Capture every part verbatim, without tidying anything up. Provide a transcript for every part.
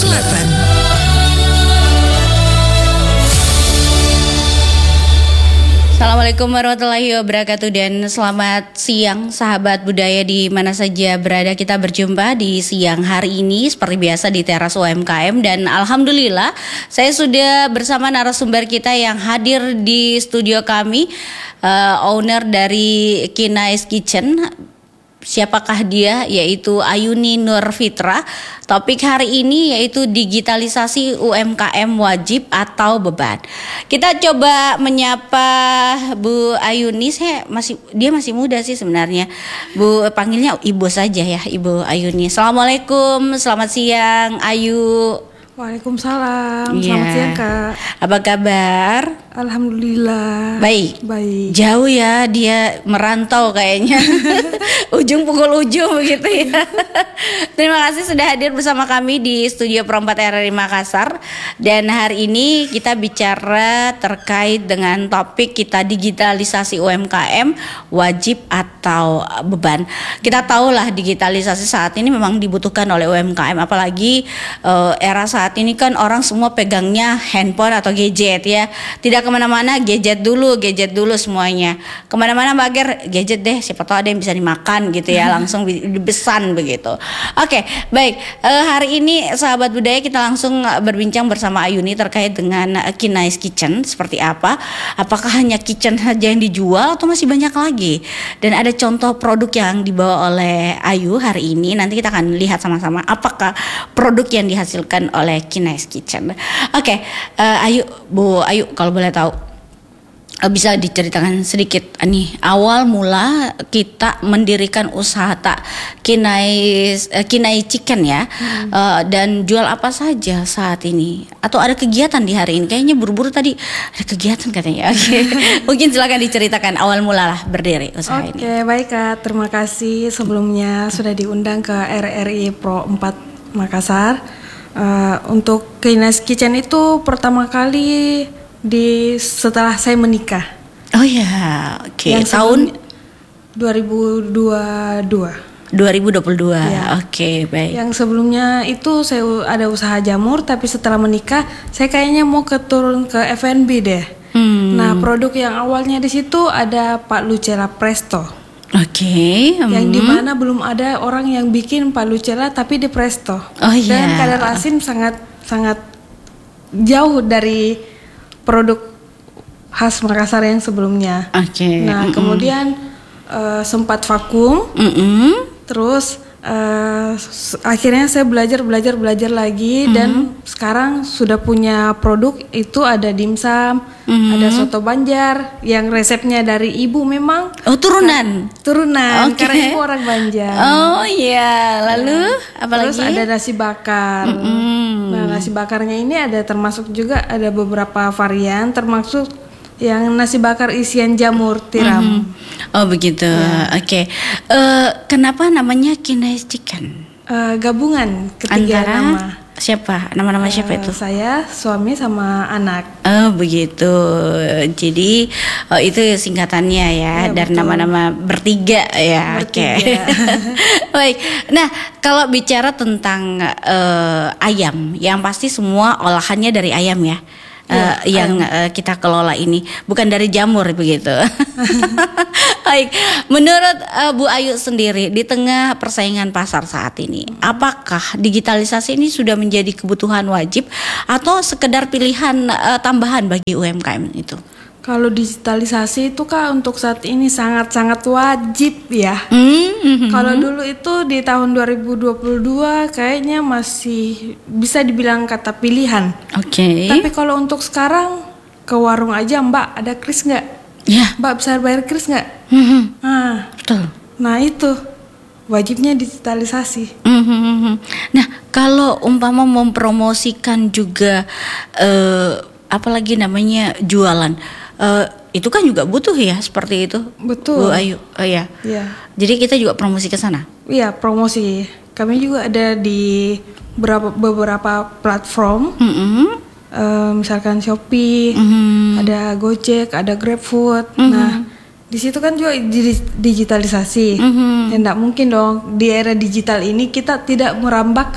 Selatan. Assalamualaikum warahmatullahi wabarakatuh dan selamat siang sahabat budaya di mana saja berada. Kita berjumpa di siang hari ini seperti biasa di Teras U M K M dan alhamdulillah saya sudah bersama narasumber kita yang hadir di studio kami, uh, owner dari Kinais Kitchen. Siapakah dia? Yaitu Ayuni Nur Fitra. Topik hari ini yaitu digitalisasi U M K M wajib atau beban. Kita coba menyapa Bu Ayuni. Saya masih dia masih muda sih sebenarnya. Bu panggilnya Ibu saja ya, Ibu Ayuni. Assalamualaikum, selamat siang Ayu. Waalaikumsalam, ya. Selamat siang Kak. Apa kabar? Alhamdulillah. Baik. Baik. Jauh ya dia merantau kayaknya. Ujung pukul ujung begitu ya. Terima kasih sudah hadir bersama kami di studio Pro empat R R I Makassar. Dan hari ini kita bicara terkait dengan topik kita digitalisasi U M K M wajib atau beban. Kita tahulah digitalisasi saat ini memang dibutuhkan oleh U M K M, apalagi uh, era saat Saat ini kan orang semua pegangnya handphone atau gadget ya. Tidak kemana-mana gadget dulu, gadget dulu semuanya. Kemana-mana bager gadget deh. Siapa tahu ada yang bisa dimakan gitu ya. Langsung dipesan begitu. Oke, baik. Uh, hari ini sahabat budaya kita langsung berbincang bersama Ayuni terkait dengan Kinais Kitchen seperti apa. Apakah hanya kitchen saja yang dijual atau masih banyak lagi? Dan ada contoh produk yang dibawa oleh Ayu hari ini. Nanti kita akan lihat sama-sama apakah produk yang dihasilkan oleh Kinais Kitchen. Oke, okay, uh, Ayu, Bu Ayu, kalau boleh tahu uh, bisa diceritakan sedikit nih awal mula kita mendirikan usaha tak Kinais uh, Kinais Chicken ya, hmm. uh, dan jual apa saja saat ini? Atau ada kegiatan di hari ini? Kayaknya buru-buru tadi ada kegiatan katanya. Oke, okay. Mungkin silakan diceritakan awal mula lah berdiri usaha okay, ini. Oke, baik Kak. Terima kasih sebelumnya sudah diundang ke R R I Pro empat Makassar. Uh, untuk Kinais Kitchen itu pertama kali di setelah saya menikah. Oh ya, oke. Okay. Yang tahun dua ribu dua puluh dua. dua ribu dua puluh dua. Ya. Oke, okay, baik. Yang sebelumnya itu saya ada usaha jamur, tapi setelah menikah saya kayaknya mau ke turun ke F and B deh. Hmm. Nah, produk yang awalnya di situ ada Palucella Presto. Oke, okay, um. yang dimana belum ada orang yang bikin Palucella tapi di Presto. Oh iya. Dan kadar asin sangat sangat jauh dari produk khas Makassar yang sebelumnya. Oke. Okay. Nah mm-mm. kemudian uh, sempat vakum, mm-mm. terus uh, akhirnya saya belajar belajar belajar lagi mm-hmm. dan sekarang sudah punya produk itu ada dimsum, mm-hmm. ada soto Banjar yang resepnya dari ibu memang. Oh turunan. Nah, turunan okay. karena ibu orang Banjar. Oh iya, lalu ya. Apa Terus lagi? ada nasi bakar. Mm-hmm. Nah nasi bakarnya ini ada termasuk juga ada beberapa varian termasuk yang nasi bakar isian jamur tiram. Mm-hmm. Oh begitu, ya. Oke. Okay. Uh, kenapa namanya Kinais Chicken? Uh, gabungan ketiga antara nama. Siapa? Nama-nama uh, siapa itu? Saya, suami sama anak. Oh begitu. Jadi oh, itu singkatannya ya, ya dari betul. Nama-nama bertiga ya. Oke. Okay. Baik. Nah kalau bicara tentang uh, ayam, yang pasti semua olahannya dari ayam ya. Uh, ya, yang uh, kita kelola ini bukan dari jamur begitu. Baik, menurut uh, Bu Ayu sendiri di tengah persaingan pasar saat ini, apakah digitalisasi ini sudah menjadi kebutuhan wajib atau sekedar pilihan uh, tambahan bagi U M K M itu? Kalau digitalisasi itu Kak untuk saat ini sangat-sangat wajib ya. Mm-hmm. Kalau dulu itu di tahun dua ribu dua puluh dua kayaknya masih bisa dibilang kata pilihan. Oke. Okay. Tapi kalau untuk sekarang ke warung aja Mbak ada kris nggak? Ya. Yeah. Mbak bisa bayar kris nggak? Mm-hmm. Nah, betul. Nah itu wajibnya digitalisasi. Mm-hmm. Nah kalau umpama mempromosikan juga uh, apalagi namanya jualan. Uh, itu kan juga butuh ya seperti itu. Betul. Bu Ayu. Oh ya. Iya. Jadi kita juga promosi ke sana. Iya, promosi. Kami juga ada di beberapa beberapa platform. Mm-hmm. Uh, misalkan Shopee, mm-hmm. ada Gojek, ada GrabFood. Mm-hmm. Nah, di situ kan juga digitalisasi. Mm-hmm. Ya enggak mungkin dong di era digital ini kita tidak merambah ke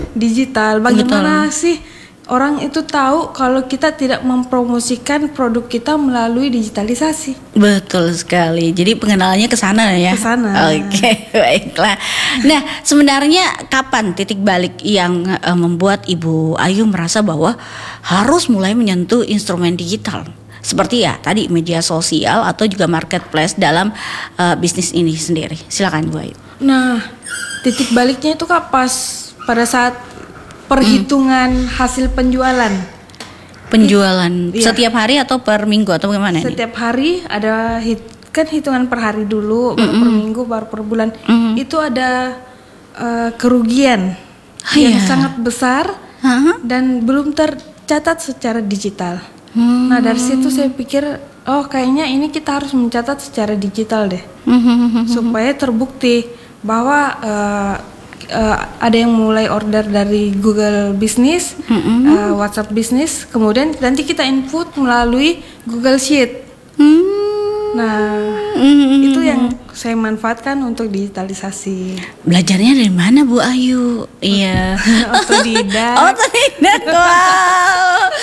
digital. Bagaimana Betul. sih orang itu tahu kalau kita tidak mempromosikan produk kita melalui digitalisasi? Betul sekali. Jadi pengenalannya ke sana ya. Ke sana. Oke, baiklah. Nah, sebenarnya kapan titik balik yang uh, membuat Ibu Ayu merasa bahwa harus mulai menyentuh instrumen digital? Seperti ya tadi media sosial atau juga marketplace dalam uh, bisnis ini sendiri. Silakan Bu Ayu. Nah, titik baliknya itu Kak pas pada saat perhitungan hmm. hasil penjualan. Penjualan It, setiap hari atau per minggu atau bagaimana? Setiap ini? hari ada hit, kan hitungan per hari dulu, baru mm-hmm. per minggu, baru per bulan. Mm-hmm. Itu ada uh, kerugian oh, yang yeah. sangat besar uh-huh. dan belum tercatat secara digital. Hmm. Nah dari situ saya pikir, oh kayaknya ini kita harus mencatat secara digital deh, hmm. supaya terbukti bahwa uh, uh, ada yang mulai order dari Google Business, hmm. uh, WhatsApp Business, kemudian nanti kita input melalui Google Sheet. Hmm. Nah hmm. itu yang saya manfaatkan untuk digitalisasi. Belajarnya dari mana Bu Ayu? Iya. Otodidak. Otodidak. Wow.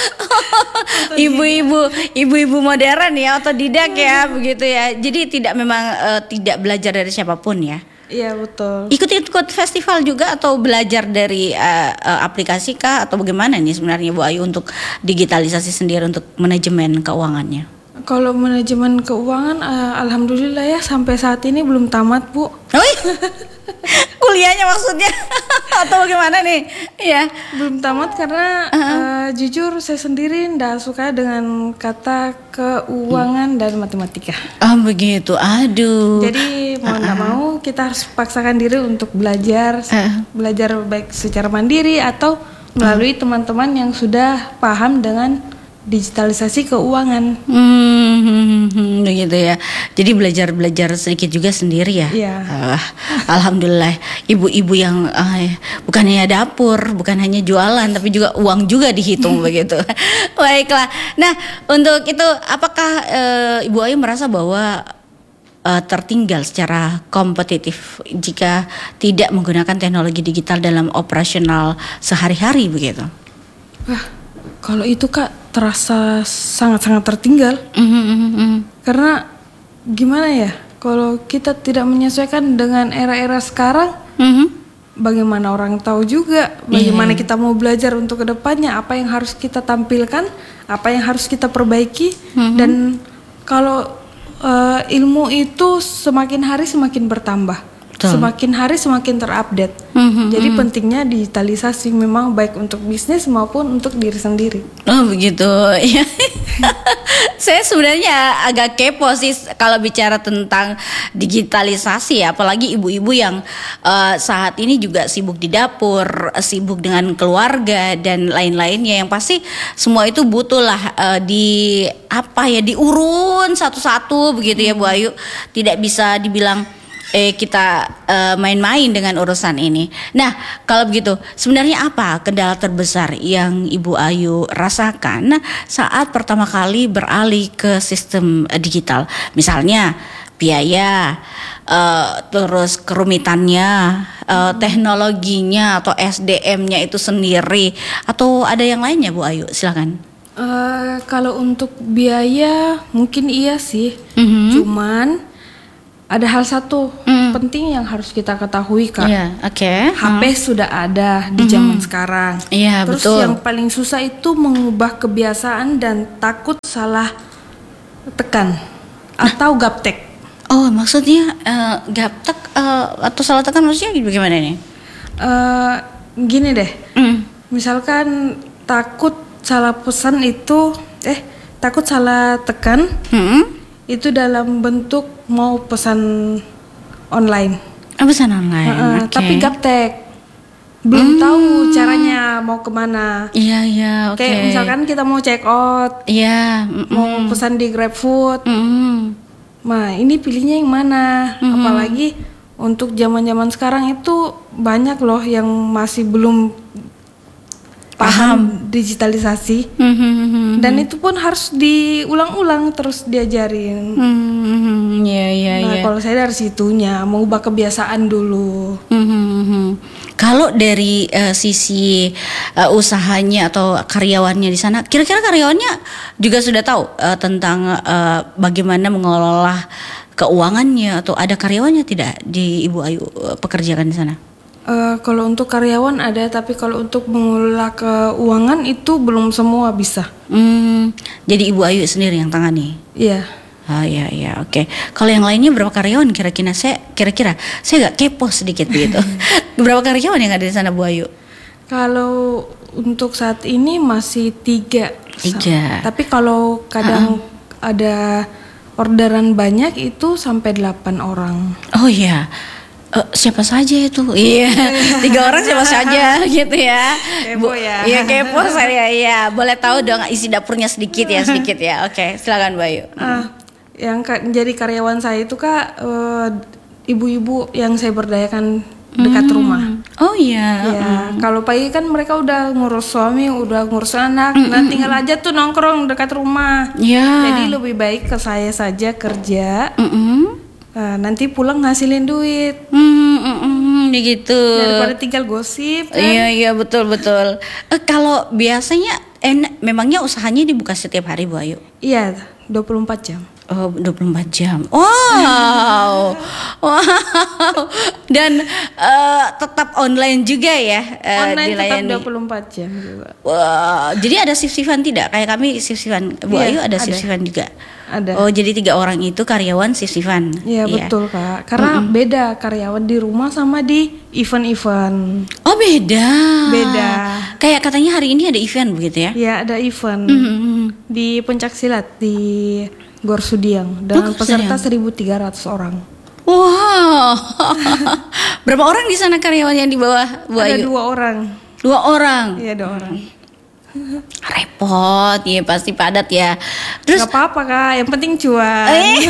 Ibu-ibu, ibu-ibu modern ya, otodidak ya, begitu ya. Jadi tidak memang uh, tidak belajar dari siapapun ya. Iya betul. Ikut-ikut festival juga atau belajar dari uh, uh, aplikasi kah atau bagaimana nih sebenarnya Bu Ayu untuk digitalisasi sendiri untuk manajemen keuangannya? Kalau manajemen keuangan, uh, alhamdulillah ya sampai saat ini belum tamat Bu. Oh, kuliahnya maksudnya atau bagaimana nih? Ya, belum tamat karena uh-huh. uh, jujur saya sendiri ndak suka dengan kata keuangan hmm. dan matematika. Oh begitu, aduh. Jadi mau ndak uh-huh. mau kita harus paksakan diri untuk belajar, uh-huh. belajar baik secara mandiri atau melalui uh-huh. teman-teman yang sudah paham dengan digitalisasi keuangan. Hmm, begitu ya. Jadi belajar-belajar sedikit juga sendiri ya. Iya. Uh, Alhamdulillah, ibu-ibu yang uh, bukan hanya dapur, bukan hanya jualan, tapi juga uang juga dihitung begitu. Baiklah. Nah, untuk itu, apakah uh, Ibu Ayu merasa bahwa uh, tertinggal secara kompetitif jika tidak menggunakan teknologi digital dalam operasional sehari-hari begitu? Wah. Kalau itu Kak terasa sangat-sangat tertinggal, mm-hmm, mm-hmm. karena gimana ya, kalau kita tidak menyesuaikan dengan era-era sekarang, mm-hmm. bagaimana orang tahu juga, bagaimana yeah. kita mau belajar untuk kedepannya, apa yang harus kita tampilkan, apa yang harus kita perbaiki, mm-hmm. dan kalau uh, ilmu itu semakin hari semakin bertambah. Betul. Semakin hari semakin terupdate. Mm-hmm, Jadi mm-hmm. pentingnya digitalisasi memang baik untuk bisnis maupun untuk diri sendiri. Oh begitu. Saya sebenarnya agak kepo sih kalau bicara tentang digitalisasi ya, apalagi ibu-ibu yang uh, saat ini juga sibuk di dapur, sibuk dengan keluarga dan lain-lainnya, yang pasti semua itu butuh lah uh, di apa ya diurun satu-satu begitu ya Bu Ayu. Tidak bisa dibilang eh kita uh, main-main dengan urusan ini. Nah, kalau begitu, sebenarnya apa kendala terbesar yang Ibu Ayu rasakan saat pertama kali beralih ke sistem uh, digital? Misalnya biaya, uh, terus kerumitannya, uh, teknologinya atau S D M-nya itu sendiri, atau ada yang lainnya Bu Ayu? Silakan. Uh, kalau untuk biaya mungkin iya sih, mm-hmm. cuman ada hal satu mm. penting yang harus kita ketahui Kak. Yeah, okay. H P mm. sudah ada di zaman mm. sekarang. Iya, Terus betul. yang paling susah itu mengubah kebiasaan dan takut salah tekan atau gaptek. Oh, maksudnya uh, gaptek uh, atau salah tekan maksudnya bagaimana nih? Uh, gini deh. Mm. Misalkan takut salah pesan itu eh takut salah tekan. Mm. Itu dalam bentuk mau pesan online. Oh, pesan online. Uh, okay. Tapi gaptek, belum hmm. tahu caranya mau kemana. Iya iya. Oke. Okay. Kayak misalkan kita mau check out. Iya. Yeah. Mau pesan di GrabFood. Mm. Nah ini pilihnya yang mana? Mm. Apalagi untuk zaman-zaman sekarang itu banyak loh yang masih belum paham digitalisasi, mm-hmm. dan itu pun harus diulang-ulang terus diajarin. Mm-hmm. Yeah, yeah, nah yeah. kalau saya dari situnya mau ubah kebiasaan dulu. Mm-hmm. Mhm. Kalau dari uh, sisi uh, usahanya atau karyawannya di sana, kira-kira karyawannya juga sudah tahu uh, tentang uh, bagaimana mengelola keuangannya, atau ada karyawannya tidak di Ibu Ayu uh, pekerjakan di sana? Uh, kalau untuk karyawan ada, tapi kalau untuk mengelola keuangan itu belum semua bisa. Hmm, jadi Ibu Ayu sendiri yang tangani? Iya. Oh iya iya oke. Kalau yang lainnya berapa karyawan kira-kira? Saya kira-kira saya agak kepo sedikit begitu. Berapa karyawan yang ada di sana Bu Ayu? Kalau untuk saat ini masih tiga. Tiga. Tapi kalau kadang uh-uh. ada orderan banyak itu sampai delapan orang. Oh iya. Uh, siapa saja itu? Iya, tiga orang siapa saja gitu ya. Kepo ya. Iya kepo saya. Iya, boleh tahu dong isi dapurnya sedikit ya, sedikit ya. Oke, silakan Bu Ayu. Uh, yang ka- jadi karyawan saya itu Kak uh, ibu-ibu yang saya berdayakan dekat hmm. rumah. Oh iya. Ya, hmm. kalau pagi kan mereka udah ngurus suami, udah ngurus anak, hmm. nah tinggal aja tuh nongkrong dekat rumah. Ya. Jadi lebih baik ke saya saja kerja. Hmm. Uh, nanti pulang ngasilin duit. Hmm, mm, mm, begitu. Daripada tinggal gosip kan. Iya iya betul betul. Eh, kalau biasanya enak, memangnya usahanya dibuka setiap hari Bu Ayu? Iya, dua puluh empat jam. Oh, dua puluh empat jam. Wow. Wow. Dan uh, tetap online juga ya, uh, online dilayani. tetap dua puluh empat jam juga. Wow. Jadi ada shift-shiftan tidak? Kayak kami shift-shiftan. Bu Iya, Ayu ada ada. shift-shiftan juga. Ada. Oh, jadi tiga orang itu karyawan shift-shiftan. Iya, betul Kak. Karena mm-hmm. beda karyawan di rumah sama di event-event. Oh, beda. Beda. Kayak katanya hari ini ada event begitu ya? Iya, ada event. Mm-hmm. Di Pencak Silat di Gor Sudiang dengan oh, peserta seribu tiga ratus orang. Wow. Berapa orang di sana karyawan yang di bawah Bu Ayu? Ada dua orang. Dua orang. Iya, dua orang. Repot, ya pasti padat ya. Terus gak apa-apa Kak, yang penting cuan. Eh.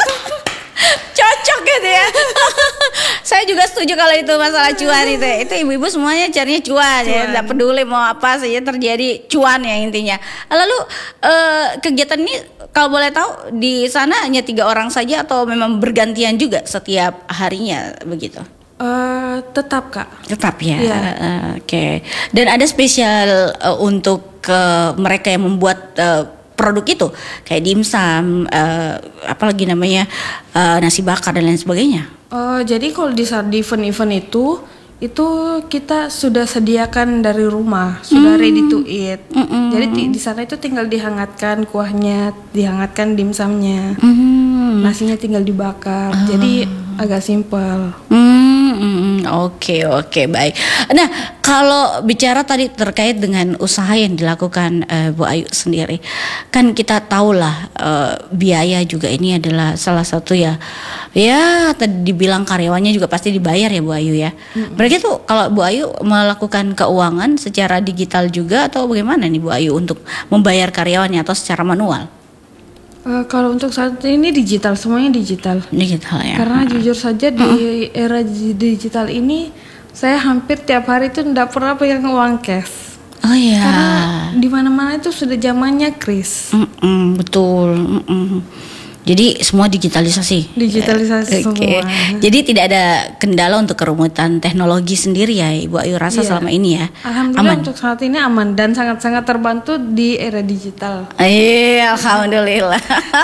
Cocok gitu ya. Saya juga setuju kalau itu masalah cuan itu. Itu ibu-ibu semuanya carinya cuan, cuan. Ya, tidak peduli mau apa saja terjadi cuan ya intinya. Lalu eh, kegiatan ini kalau boleh tahu di sana hanya tiga orang saja atau memang bergantian juga setiap harinya begitu? Uh, tetap Kak. Tetap ya. Iya. Uh, Oke. Okay. Dan ada spesial uh, untuk uh, mereka yang membuat uh, produk itu kayak dimsum, uh, apalagi namanya uh, nasi bakar dan lain sebagainya. Uh, jadi kalau di saat di event-event itu itu kita sudah sediakan dari rumah, sudah mm. ready to eat. Mm-mm. Jadi di, di sana itu tinggal dihangatkan kuahnya, dihangatkan dimsumnya, mm. nasinya tinggal dibakar. Uh. Jadi agak simpel. Mm. Oke oke baik. Nah kalau bicara tadi terkait dengan usaha yang dilakukan uh, Bu Ayu sendiri, kan kita tahulah uh, biaya juga ini adalah salah satu ya, ya tadi dibilang karyawannya juga pasti dibayar ya Bu Ayu ya. Mm-hmm. Berarti tuh kalau Bu Ayu melakukan keuangan secara digital juga atau bagaimana nih Bu Ayu untuk membayar karyawannya atau secara manual? Uh, kalau untuk saat ini digital, semuanya digital. Digital ya. Karena jujur saja di era digital ini saya hampir tiap hari itu tidak pernah pegang uang cash. Oh iya. Karena di mana-mana itu sudah zamannya kris. Mm-mm, betul. Mm-mm. Jadi semua digitalisasi. Digitalisasi okay. semua. Jadi tidak ada kendala untuk kerumutan teknologi sendiri ya Ibu Ayu rasa iya. selama ini ya. Alhamdulillah aman. Untuk saat ini aman dan sangat-sangat terbantu di era digital. Iya, alhamdulillah.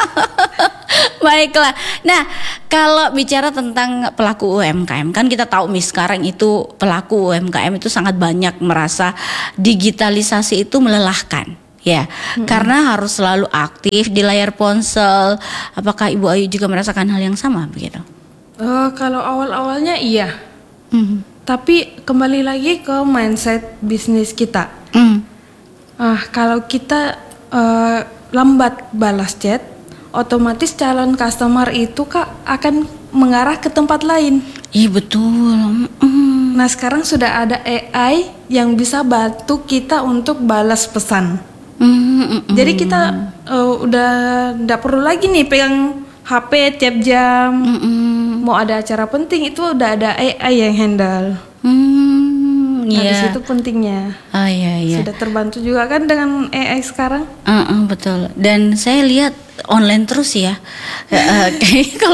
Baiklah. Nah, kalau bicara tentang pelaku U M K M kan kita tahu nih sekarang itu pelaku U M K M itu sangat banyak merasa digitalisasi itu melelahkan. Ya, hmm. karena harus selalu aktif di layar ponsel. Apakah Ibu Ayu juga merasakan hal yang sama begitu? Uh, kalau awal-awalnya iya, hmm. tapi kembali lagi ke mindset bisnis kita. Hmm. Uh, kalau kita uh, lambat balas chat, otomatis calon customer itu Kak akan mengarah ke tempat lain. Iya betul. Hmm. Nah sekarang sudah ada A I yang bisa bantu kita untuk balas pesan. Mm-hmm. Jadi kita uh, udah nggak perlu lagi nih pegang H P tiap jam. Mm-hmm. Mau ada acara penting itu udah ada A I yang handle. Mm, nah yeah. di situ pentingnya. Oh iya iya. Sudah terbantu juga kan dengan A I sekarang. Uh-uh, betul. Dan saya lihat online terus ya. Kayak kalau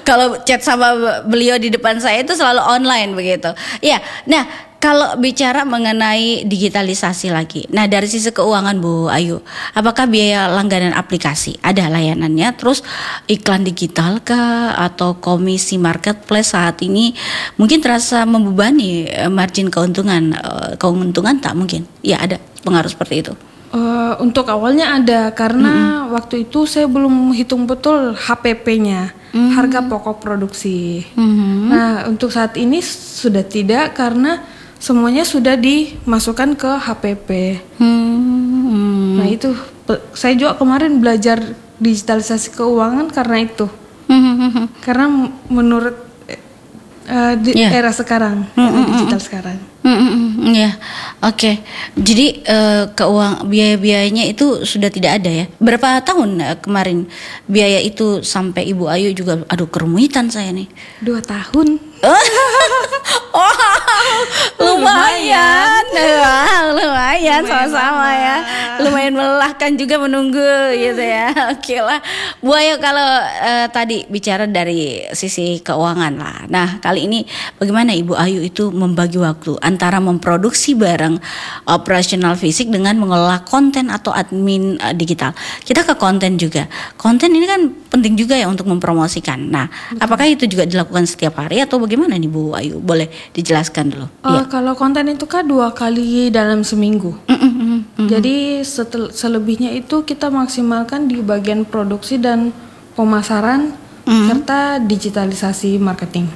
Kalau chat sama beliau di depan saya itu selalu online begitu. Ya, nah kalau bicara mengenai digitalisasi lagi, nah dari sisi keuangan Bu Ayu, apakah biaya langganan aplikasi ada layanannya? Terus iklan digital kah atau komisi marketplace saat ini mungkin terasa membebani margin keuntungan, keuntungan tak mungkin? Ya ada pengaruh seperti itu. Uh, untuk awalnya ada karena mm-hmm. waktu itu saya belum hitung betul H P P-nya, mm-hmm. harga pokok produksi. Mm-hmm. Nah untuk saat ini sudah tidak karena semuanya sudah dimasukkan ke H P P. Mm-hmm. Nah itu saya juga kemarin belajar digitalisasi keuangan karena itu, mm-hmm. karena menurut uh, di yeah. era sekarang, mm-hmm. era digital sekarang. Mm-mm, ya, oke. Okay. Jadi uh, keuang biaya-biayanya itu sudah tidak ada ya. Berapa tahun uh, kemarin biaya itu sampai Ibu Ayu juga, aduh kerumitan saya nih. Dua tahun. Oh, lumayan, lumayan, lumayan sama-sama ya. Lumayan melelahkan juga menunggu gitu ya. Oke okay lah, Bu Ayu kalau uh, tadi bicara dari sisi keuangan lah. Nah kali ini bagaimana Ibu Ayu itu membagi waktu antara memproduksi barang operasional fisik dengan mengelola konten atau admin uh, digital. Kita ke konten juga. Konten ini kan penting juga ya untuk mempromosikan. Nah, betul. Apakah itu juga dilakukan setiap hari atau bagaimana nih Bu Ayu? Boleh dijelaskan dulu. Uh, ya. Kalau konten itu kan dua kali dalam seminggu. Mm -mm, mm -mm. Jadi setel, selebihnya itu kita maksimalkan di bagian produksi dan pemasaran mm. serta digitalisasi marketing.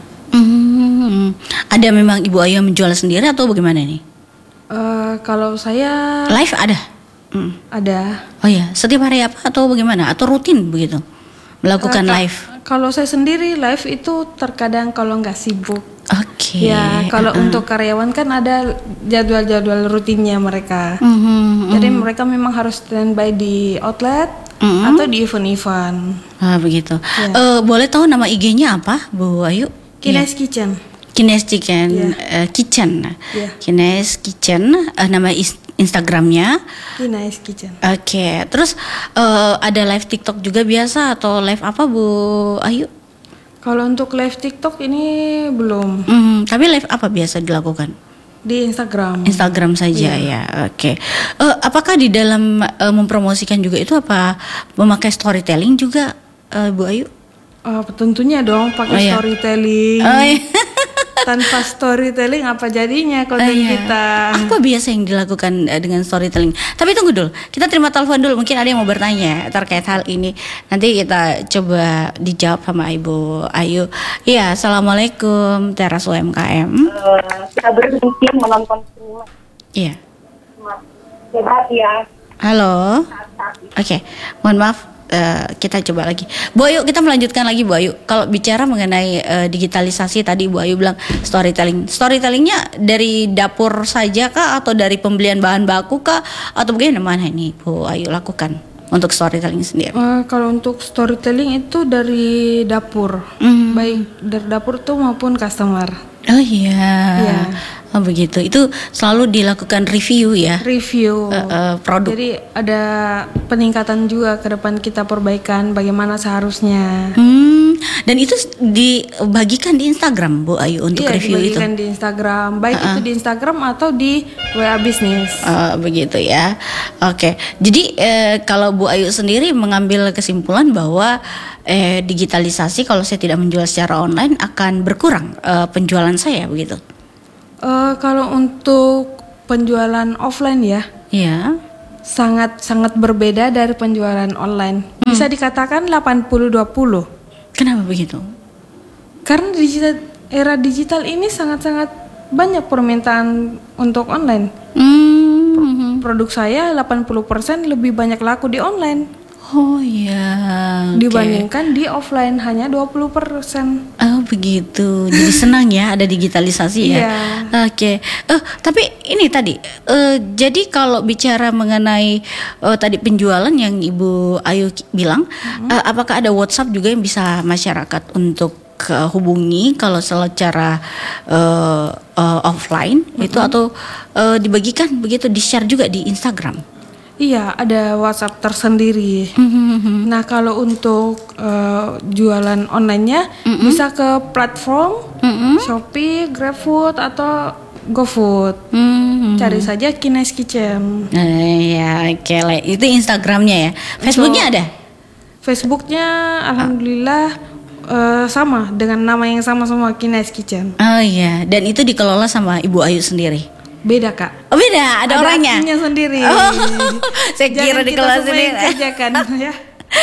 Hmm, ada memang Ibu Ayu yang menjual sendiri atau bagaimana nih? Uh, kalau saya live ada, hmm. ada. Oh ya, setiap hari apa atau bagaimana? Atau rutin begitu melakukan uh, live? Kalau saya sendiri live itu terkadang kalau nggak sibuk. Oke. Okay. Ya, kalau uh-uh. untuk karyawan kan ada jadwal-jadwal rutinnya mereka. Uh-huh, Jadi uh-huh. mereka memang harus standby di outlet uh-huh. atau di event-event. Ah begitu. Ya. Uh, boleh tahu nama I G-nya apa, Bu Ayu? Kines yeah. Kitchen. Kines Kitchen, yeah. uh, Kitchen. Yeah. Kines Kitchen, uh, nama is- Instagramnya. Kines Kitchen. Oke, okay. Terus uh, ada live TikTok juga biasa atau live apa Bu Ayu? Kalau untuk live TikTok ini belum. Mm, tapi live apa biasa dilakukan? Di Instagram. Instagram saja yeah. ya. Oke. Okay. Uh, apakah di dalam uh, mempromosikan juga itu apa memakai storytelling juga, uh, Bu Ayu? Oh, tentunya dong pakai oh, iya. storytelling. Oh, iya. Tanpa storytelling apa jadinya konten oh, iya. kita? Apa biasa yang dilakukan uh, dengan storytelling? Tapi tunggu dulu, kita terima telepon dulu. Mungkin ada yang mau bertanya terkait hal ini. Nanti kita coba dijawab sama Ibu Ayu. Iya, assalamualaikum Teras U M K M. Uh, kita berhenti menonton semua. Iya. Sehat ya. Halo. Oke, okay. Mohon maaf. Uh, kita coba lagi, Bu Ayu, kita melanjutkan lagi Bu Ayu. Kalau bicara mengenai uh, digitalisasi tadi Bu Ayu bilang storytelling. Storytellingnya dari dapur saja kah atau dari pembelian bahan baku kah atau bagaimana ini Bu Ayu lakukan untuk storytelling sendiri? Uh, kalau untuk storytelling itu dari dapur, mm-hmm. baik dari dapur tuh maupun customer. Oh iya. Yeah. Oh begitu, itu selalu dilakukan review ya? Review uh, uh, produk. Jadi ada peningkatan juga ke depan kita perbaikan bagaimana seharusnya. Hmm, dan itu dibagikan di Instagram Bu Ayu untuk iya, review itu? Iya, dibagikan di Instagram, baik uh-uh. itu di Instagram atau di W A Bisnis. Uh, begitu ya, oke. Okay. Jadi eh, kalau Bu Ayu sendiri mengambil kesimpulan bahwa eh, digitalisasi kalau saya tidak menjual secara online akan berkurang eh, penjualan saya begitu? Uh, kalau untuk penjualan offline ya, yeah. sangat sangat berbeda dari penjualan online. Hmm. Bisa dikatakan delapan puluh dua puluh. Kenapa begitu? Karena digital, era digital ini sangat-sangat banyak permintaan untuk online. Hmm. Produk saya delapan puluh persen lebih banyak laku di online. Oh iya. Okay. Dibandingkan di offline hanya dua puluh persen. Oh begitu. Jadi senang ya ada digitalisasi ya. Iya. Oke. Okay. Uh, tapi ini tadi uh, jadi kalau bicara mengenai uh, tadi penjualan yang Ibu Ayu bilang, mm-hmm. uh, apakah ada WhatsApp juga yang bisa masyarakat untuk uh, hubungi kalau secara uh, uh, offline mm-hmm. itu atau uh, dibagikan begitu, di-share juga di Instagram? Iya, ada WhatsApp tersendiri. Mhm. Nah, kalau untuk eh, jualan online-nya bisa ke platform Mhm. Shopee, GrabFood atau GoFood. Mhm. Cari saja Kines Kitchen. Eh, ya, oke lah. Itu Instagramnya ya. Facebooknya ada? Facebooknya alhamdulillah eh, sama dengan nama yang sama semua, Kines Kitchen. Oh iya, dan itu dikelola sama Ibu Ayu sendiri. Beda Kak. Oh beda, ada, orangnya. adminnya sendiri. Oh, saya kira Jangan dikelola kita semua yang sendiri. kerjakan ya.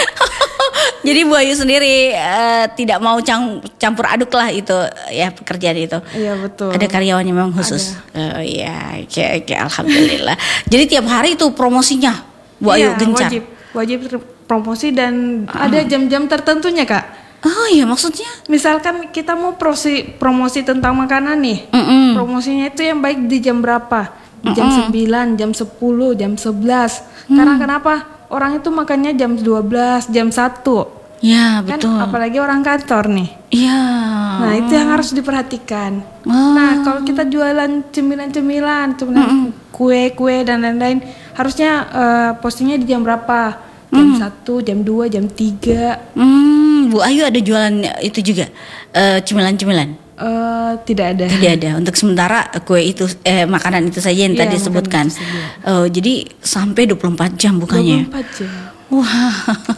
Jadi Bu Ayu sendiri eh, tidak mau cang- campur aduk lah itu ya pekerjaan itu. Iya betul. Ada karyawannya memang khusus. Oh iya, oke oke, alhamdulillah. Jadi tiap hari itu promosinya Bu Ayu Iya, gencar. Wajib, wajib ter- promosi dan ada jam-jam tertentunya Kak. Oh iya, maksudnya? Misalkan kita mau prosi, promosi tentang makanan nih, Mm-mm. promosinya itu yang baik di jam berapa? Di jam sembilan, jam sepuluh, jam sebelas. Karena kenapa? Orang itu makannya jam dua belas, jam satu. Ya Kan betul. apalagi orang kantor nih. Iya. Nah, itu yang harus diperhatikan. Oh. Nah, kalau kita jualan cemilan-cemilan, cemilan kue-kue dan lain-lain, harusnya eh, postingnya di jam berapa? Jam satu, jam dua, jam tiga. Hmm, Bu Ayu ada jualan itu juga eh, cemilan-cemilan. Eh, tidak ada. Tidak ada. Untuk sementara kue itu eh makanan itu saja yang Iya, tadi makanan disebutkan. itu saja. Oh, jadi sampai dua puluh empat jam bukannya. dua puluh empat jam. Wah.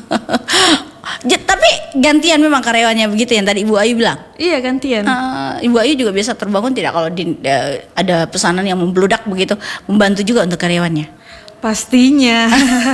Ja- tapi gantian memang karyawannya begitu yang tadi Ibu Ayu bilang. Iya, gantian. Eh, Ibu Ayu juga biasa terbangun tidak kalau di, eh, ada pesanan yang membludak begitu, membantu juga untuk karyawannya. Pastinya.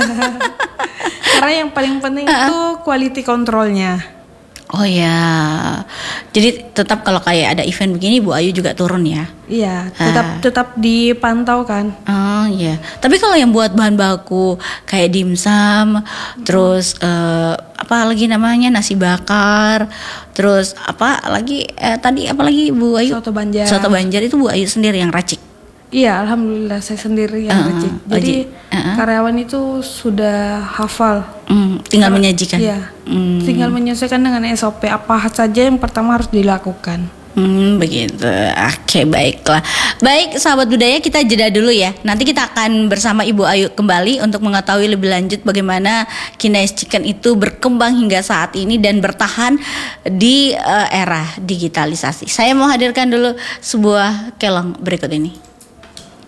Karena yang paling penting itu quality controlnya. Oh ya. Jadi tetap kalau kayak ada event begini Bu Ayu juga turun ya. Iya, tetap tetap dipantau kan. Oh iya. Tapi kalau yang buat bahan baku kayak dimsum, terus eh, apa lagi namanya nasi bakar, terus apa lagi eh, tadi apa lagi Bu Ayu? Soto Banjar. Soto Banjar itu Bu Ayu sendiri yang racik. Iya, alhamdulillah saya sendiri yang Uh-uh. racik. Oh, Jadi ji- uh-uh. karyawan itu sudah hafal. Hmm, tinggal menyajikan. Iya. Hmm. Tinggal menyesuaikan dengan S O P apa saja yang pertama harus dilakukan. Hmm, begitu. Oke, baiklah. Baik, sahabat budaya, kita jeda dulu ya. Nanti kita akan bersama Ibu Ayu kembali untuk mengetahui lebih lanjut bagaimana Kines Chicken itu berkembang hingga saat ini dan bertahan di eh, era digitalisasi. Saya mau hadirkan dulu sebuah kelong berikut ini.